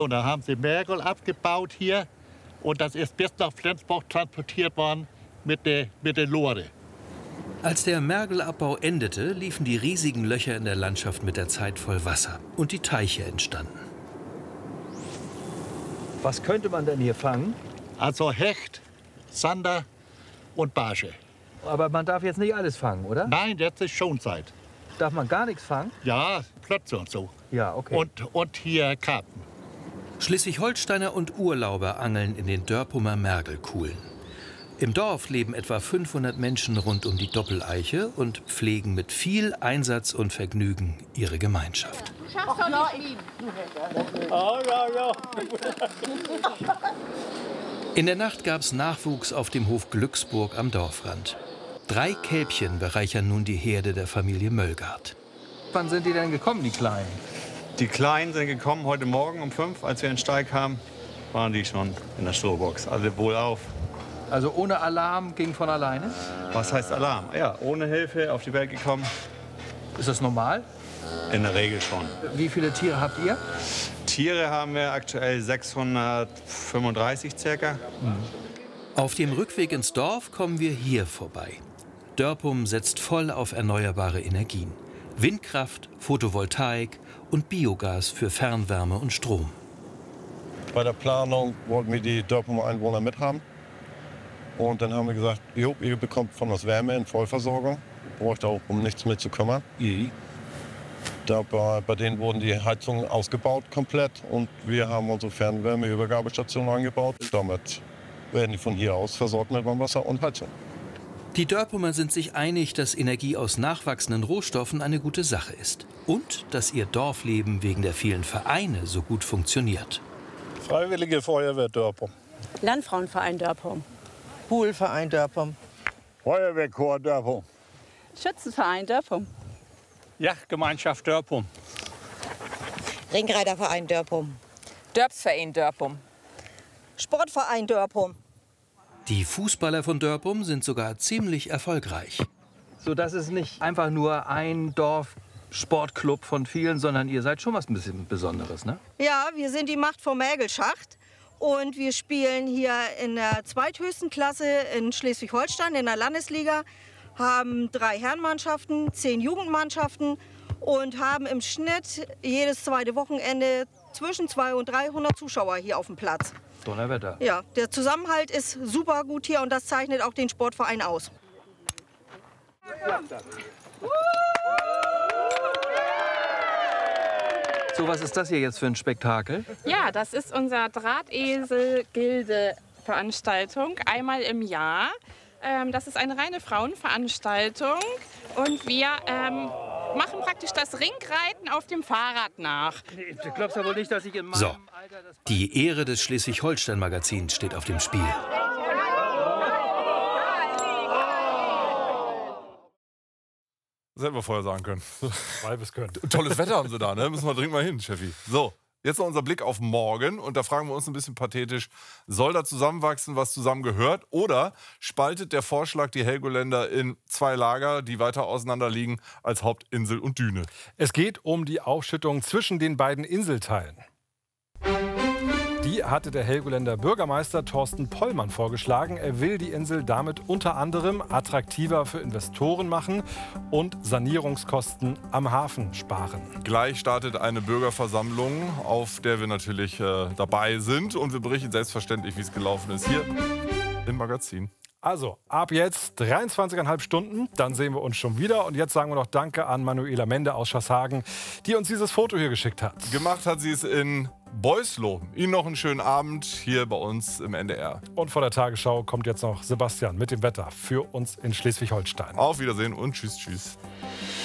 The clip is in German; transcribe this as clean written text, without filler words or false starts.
Und da haben sie Mergel abgebaut hier und das ist bis nach Flensburg transportiert worden mit der Lore. Als der Mergelabbau endete, liefen die riesigen Löcher in der Landschaft mit der Zeit voll Wasser und die Teiche entstanden. Was könnte man denn hier fangen? Also Hecht, Zander und Barsche. Aber man darf jetzt nicht alles fangen, oder? Nein, jetzt ist Schonzeit. Darf man gar nichts fangen? Ja, Plötze und so. Ja, okay. Und hier Karpfen. Schleswig-Holsteiner und Urlauber angeln in den Dörpumer Mergelkuhlen. Im Dorf leben etwa 500 Menschen rund um die Doppeleiche und pflegen mit viel Einsatz und Vergnügen ihre Gemeinschaft. Du schaffst doch nicht. In der Nacht gab es Nachwuchs auf dem Hof Glücksburg am Dorfrand. 3 Kälbchen bereichern nun die Herde der Familie Möllgard. Wann sind die denn gekommen, die Kleinen? Die Kleinen sind gekommen heute Morgen um 5, als wir in den Steig kamen, waren die schon in der Strohbox. Also wohlauf. Also ohne Alarm ging von alleine? Was heißt Alarm? Ja, ohne Hilfe auf die Welt gekommen. Ist das normal? In der Regel schon. Wie viele Tiere habt ihr? Tiere haben wir aktuell 635 circa. Auf dem Rückweg ins Dorf kommen wir hier vorbei. Dörpum setzt voll auf erneuerbare Energien. Windkraft, Photovoltaik und Biogas für Fernwärme und Strom. Bei der Planung wollten wir die Dörpumer Einwohner mithaben. Und dann haben wir gesagt, jo, ihr bekommt von uns Wärme in Vollversorgung. Braucht auch um nichts mit zu kümmern. Bei denen wurden die Heizungen ausgebaut komplett. Und wir haben unsere Fernwärmeübergabestation eingebaut. Damit werden die von hier aus versorgt mit Warmwasser und Heizung. Die Dörpumer sind sich einig, dass Energie aus nachwachsenden Rohstoffen eine gute Sache ist. Und dass ihr Dorfleben wegen der vielen Vereine so gut funktioniert. Freiwillige Feuerwehr Dörpum. Landfrauenverein Dörpum. Poolverein Dörpum. Feuerwehrchor Dörpum. Schützenverein Dörpum. Yachtgemeinschaft Dörpum. Ringreiterverein Dörpum. Dörpsverein Dörpum. Sportverein Dörpum. Die Fußballer von Dörpum sind sogar ziemlich erfolgreich. So, das ist nicht einfach nur ein Dorf-Sportclub von vielen, sondern ihr seid schon was ein bisschen Besonderes, ne? Ja, wir sind die Macht vom Mergelschacht. Und wir spielen hier in der zweithöchsten Klasse in Schleswig-Holstein, in der Landesliga, haben 3 Herrenmannschaften, 10 Jugendmannschaften und haben im Schnitt jedes zweite Wochenende zwischen 200 und 300 Zuschauer hier auf dem Platz. Donnerwetter. Ja, der Zusammenhalt ist super gut hier und das zeichnet auch den Sportverein aus. So, was ist das hier jetzt für ein Spektakel? Ja, das ist unser Drahtesel-Gilde-Veranstaltung, einmal im Jahr. Das ist eine reine Frauenveranstaltung und wir machen praktisch das Ringreiten auf dem Fahrrad nach. Du glaubst ja wohl nicht, dass ich in meinem So, Alter das... die Ehre des Schleswig-Holstein-Magazins steht auf dem Spiel. Das hätten wir vorher sagen können. Weil wir es können. Tolles Wetter haben sie da, ne? Müssen wir dringend mal hin, Cheffi. So, jetzt noch unser Blick auf morgen. Und da fragen wir uns ein bisschen pathetisch, soll da zusammenwachsen, was zusammengehört? Oder spaltet der Vorschlag die Helgoländer in 2 Lager, die weiter auseinander liegen als Hauptinsel und Düne? Es geht um die Aufschüttung zwischen den beiden Inselteilen. Die hatte der Helgoländer Bürgermeister Thorsten Pollmann vorgeschlagen. Er will die Insel damit unter anderem attraktiver für Investoren machen und Sanierungskosten am Hafen sparen. Gleich startet eine Bürgerversammlung, auf der wir natürlich dabei sind. Und wir berichten selbstverständlich, wie es gelaufen ist, hier im Magazin. Also, ab jetzt 23,5 Stunden, dann sehen wir uns schon wieder. Und jetzt sagen wir noch Danke an Manuela Mende aus Schasshagen, die uns dieses Foto hier geschickt hat. Gemacht hat sie es in Beuslow. Ihnen noch einen schönen Abend hier bei uns im NDR. Und vor der Tagesschau kommt jetzt noch Sebastian mit dem Wetter für uns in Schleswig-Holstein. Auf Wiedersehen und tschüss, tschüss.